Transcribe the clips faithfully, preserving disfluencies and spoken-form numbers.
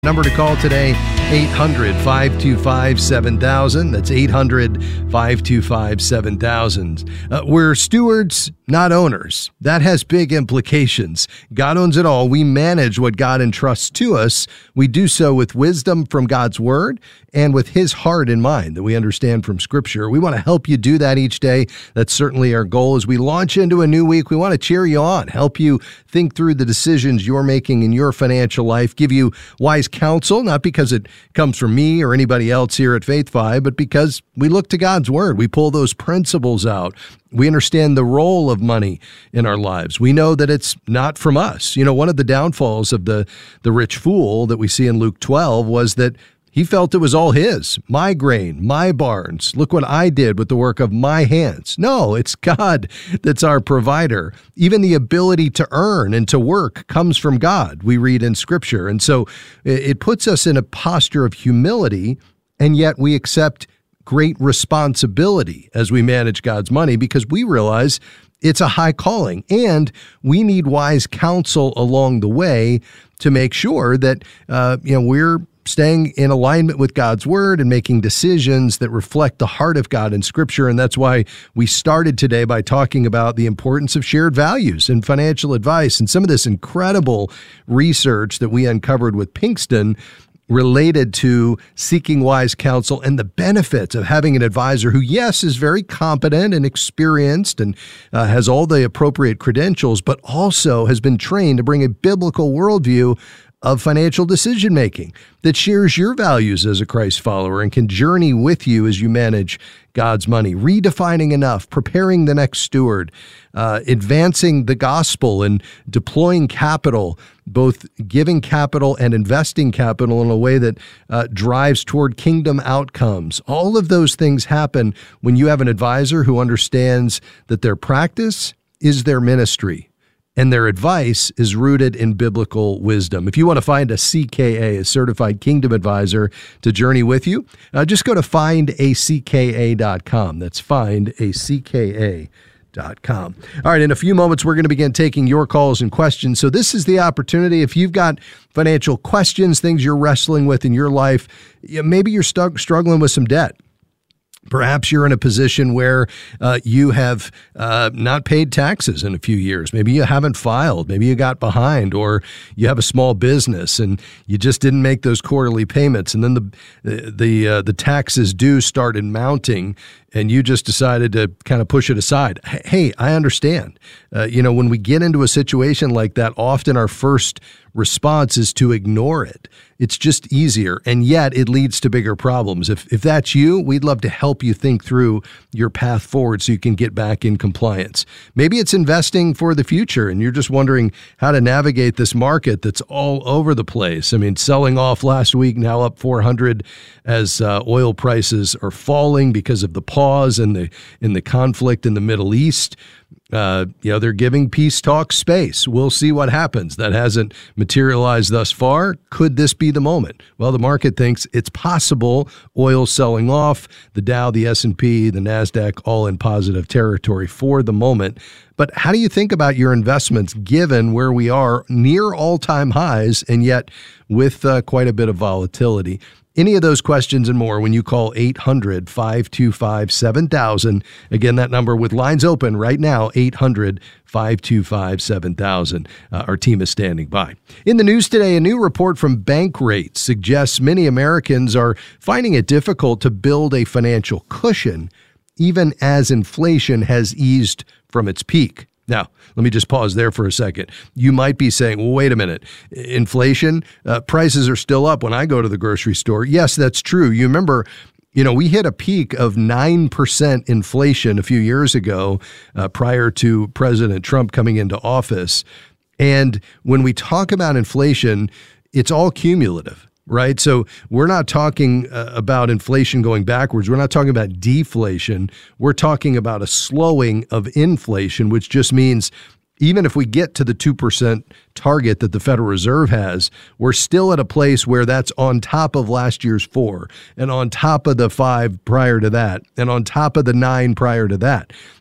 Number to call today, eight hundred, five two five, seven thousand. That's eight hundred, five two five, seven thousand. Uh, we're stewards, not owners. That has big implications. God owns it all. We manage what God entrusts to us. We do so with wisdom from God's word and with his heart in mind that we understand from Scripture. We want to help you do that each day. That's certainly our goal. As we launch into a new week, we want to cheer you on, help you think through the decisions you're making in your financial life, give you wise counsel, not because it comes from me or anybody else here at Faith Five, but because we look to God's word. We pull those principles out. We understand the role of money in our lives. We know that it's not from us. You know, one of the downfalls of the, the rich fool that we see in Luke twelve was that he felt it was all his, my grain, my barns. Look what I did with the work of my hands. No, it's God that's our provider. Even the ability to earn and to work comes from God, we read in Scripture. And so it puts us in a posture of humility, and yet we accept great responsibility as we manage God's money because we realize it's a high calling, and we need wise counsel along the way to make sure that uh, you know we're staying in alignment with God's word and making decisions that reflect the heart of God in Scripture. And that's why we started today by talking about the importance of shared values and financial advice and some of this incredible research that we uncovered with Pinkston related to seeking wise counsel and the benefits of having an advisor who, yes, is very competent and experienced and uh, has all the appropriate credentials, but also has been trained to bring a biblical worldview of financial decision-making that shares your values as a Christ follower and can journey with you as you manage God's money, redefining enough, preparing the next steward, uh, advancing the gospel and deploying capital, both giving capital and investing capital in a way that uh, drives toward kingdom outcomes. All of those things happen when you have an advisor who understands that their practice is their ministry, and their advice is rooted in biblical wisdom. If you want to find a C K A, a Certified Kingdom Advisor, to journey with you, uh, just go to find a c k a dot com. That's find a c k a dot com. All right, in a few moments, we're going to begin taking your calls and questions. So this is the opportunity. If you've got financial questions, things you're wrestling with in your life, maybe you're stuck struggling with some debt. Perhaps you're in a position where uh, you have uh, not paid taxes in a few years. Maybe you haven't filed. Maybe you got behind, or you have a small business and you just didn't make those quarterly payments. And then the the uh, the taxes due started mounting, and you just decided to kind of push it aside. Hey, I understand. Uh, you know, when we get into a situation like that, often our first response is to ignore it. It's just easier, and yet it leads to bigger problems. If if that's you, we'd love to help you think through your path forward so you can get back in compliance. Maybe it's investing for the future, and you're just wondering how to navigate this market that's all over the place. I mean, selling off last week, now up four hundred as uh, oil prices are falling because of the pause in the in the conflict in the Middle East. Uh, you know, they're giving peace talks space. We'll see what happens. That hasn't materialized thus far. Could this be the moment? Well, the market thinks it's possible. Oil selling off, the Dow, the S and P, the NASDAQ, all in positive territory for the moment. But how do you think about your investments given where we are near all-time highs and yet with uh, quite a bit of volatility? Any of those questions and more when you call eight hundred, five two five, seven thousand. Again, that number with lines open right now, eight hundred, five two five, seven thousand. Uh, our team is standing by. In the news today, a new report from Bankrate suggests many Americans are finding it difficult to build a financial cushion, even as inflation has eased from its peak. Now, let me just pause there for a second. You might be saying, well, wait a minute, inflation, uh, prices are still up when I go to the grocery store. Yes, that's true. You remember, you know, we hit a peak of nine percent inflation a few years ago uh, prior to President Trump coming into office. And when we talk about inflation, it's all cumulative. Right. So we're not talking uh, about inflation going backwards. We're not talking about deflation. We're talking about a slowing of inflation, which just means even if we get to the two percent target that the Federal Reserve has, we're still at a place where that's on top of last year's four and on top of the five prior to that and on top of the nine prior to that.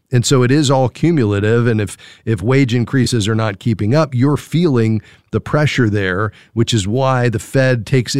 And so it is all cumulative. And if if wage increases are not keeping up, you're feeling the pressure there, which is why the Fed takes